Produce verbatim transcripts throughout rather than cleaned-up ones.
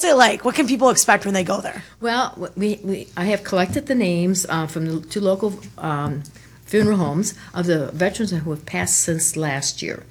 it like? What can people expect when they go there? Well, we, we I have collected the names uh, from the two local um, funeral homes of the veterans who have passed since last year.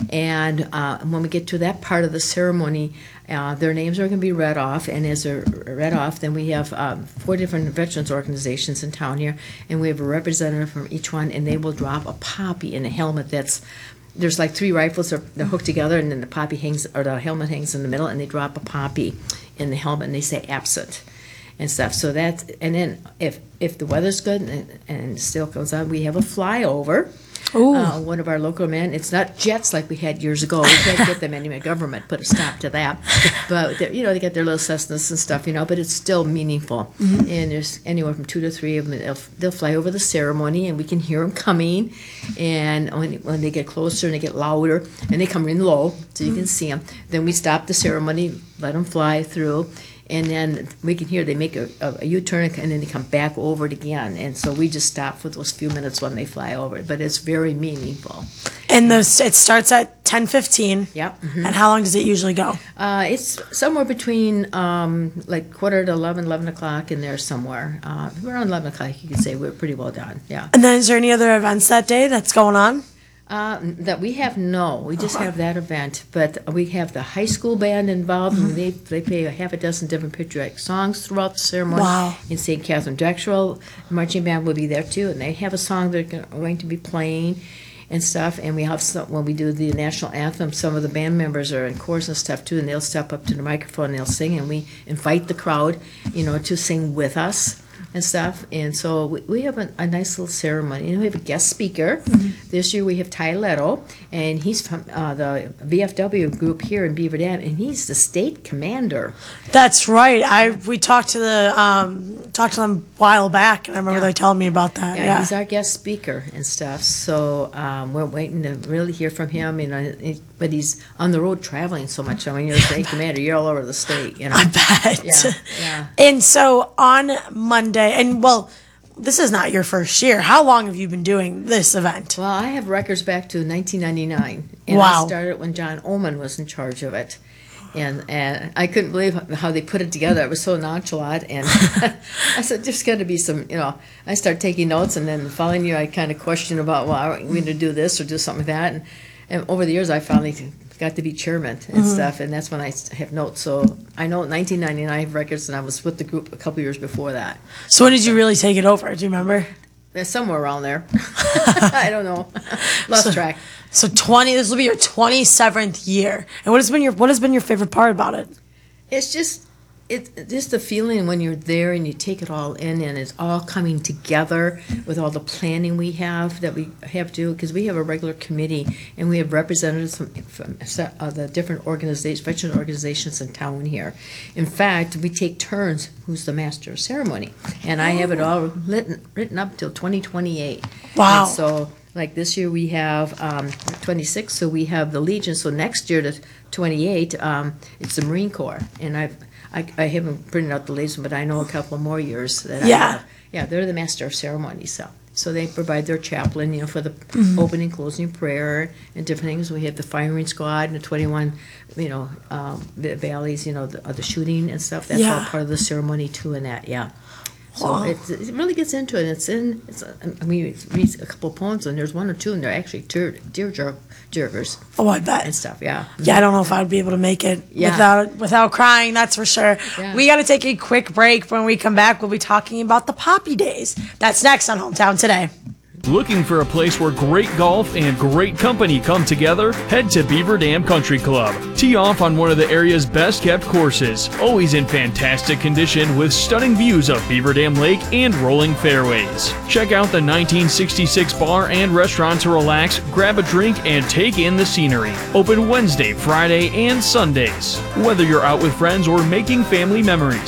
And uh, when we get to that part of the ceremony, uh, their names are going to be read off. And as they're read off, then we have um, four different veterans organizations in town here, and we have a representative from each one, and they will drop a poppy in a helmet that's there's like three rifles that are they're hooked together, and then the poppy hangs, or the helmet hangs in the middle, and they drop a poppy in the helmet, and they say absent and stuff. So that's, and then if if the weather's good and, and still goes on, we have a flyover. Ooh. Uh, one of our local men. It's not jets like we had years ago. We can't get them anyway. Government put a stop to that. But they're- you know, they get their little Cessnas and stuff, you know. But it's still meaningful. Mm-hmm. And there's anywhere from two to three of them. They'll, they'll fly over the ceremony, and we can hear them coming. And when when they get closer and they get louder, and they come in low, so you can see them. Then we stop the ceremony, let them fly through. And then we can hear they make a, a, a U-turn, and then they come back over it again. And so we just stop for those few minutes when they fly over it. But it's very meaningful. And the, it starts at ten fifteen. Yep. And how long does it usually go? Uh, it's somewhere between um, like quarter to eleven, eleven o'clock in there somewhere. Uh, around eleven o'clock, you could say we're pretty well done. Yeah. And then is there any other events that day that's going on? Uh, that we have, no. We just Okay. have that event. But we have the high school band involved, and they, they play a half a dozen different patriotic songs throughout the ceremony. Wow. In Saint Catherine Drexel, marching band will be there too, and they have a song they're go- going to be playing and stuff. And we have some, when we do the national anthem, some of the band members are in chorus and stuff too, and they'll step up to the microphone and they'll sing, and we invite the crowd, you know, to sing with us and stuff. And so we, we have a, a nice little ceremony. And we have a guest speaker. Mm-hmm. This year we have Ty Leto, and he's from uh, the V F W group here in Beaver Dam, and he's the state commander. That's right. I we talked to the um talked to them a while back, and I remember Yeah. they telling me about that. Yeah, Yeah. he's our guest speaker and stuff. So um, we're waiting to really hear from him. You know, he- but he's on the road traveling so much. I mean, you're the state commander. You're all over the state. You know. I bet. Yeah, yeah. And so on Monday, and well, this is not your first year. How long have you been doing this event? Well, I have records back to nineteen ninety-nine, and Wow. I started when John Oman was in charge of it. And and I couldn't believe how they put it together. It was so nonchalant. And I said, there's got to be some, you know, I started taking notes, and then the following year I kind of questioned about, well, are we going to do this or do something like that? And, and over the years I finally got to be chairman and stuff, and that's when I have notes. So I know nineteen ninety-nine I have records, and I was with the group a couple years before that. So when did you really take it over? Do you remember? There's somewhere around there. I don't know. Lost track. So twenty. This will be your twenty-seventh year. And what has been your what has been your favorite part about it? It's just it's just the feeling when you're there and you take it all in, and it's all coming together with all the planning we have that we have to, because we have a regular committee and we have representatives from, from uh, the different organizations, veteran organizations in town here. In fact, we take turns who's the master of ceremony, and I have it all written, written up till twenty twenty-eight. Wow. And so like this year we have um, twenty-six, so we have the Legion. So next year to twenty-eight, um, it's the Marine Corps, and I've I, I haven't printed out the latest one, but I know a couple more years that I Yeah. have. Yeah, they're the master of ceremonies, so so they provide their chaplain, you know, for the Mm-hmm. opening, closing prayer and different things. We have the firing squad and the twenty-one, you know, um, the valleys, you know, the, uh, the shooting and stuff. That's all Yeah. part of the ceremony too, and that, yeah. So Wow. it, it really gets into it. It's in. It's. I mean, it reads a couple poems, and there's one or two, and they're actually tear tear jer- jerkers Oh, I bet. and stuff. Yeah. Yeah, I don't know if I would be able to make it Yeah. without without crying. That's for sure. Yeah. We got to take a quick break. When we come back, we'll be talking about the Poppy Days. That's next on Hometown Today. Looking for a place where great golf and great company come together? Head to Beaver Dam Country Club. Tee off on one of the area's best kept courses, always in fantastic condition with stunning views of Beaver Dam Lake and rolling fairways. Check out the nineteen sixty-six bar and restaurant to relax, grab a drink, and take in the scenery. Open Wednesday, Friday, and Sundays. Whether you're out with friends or making family memories,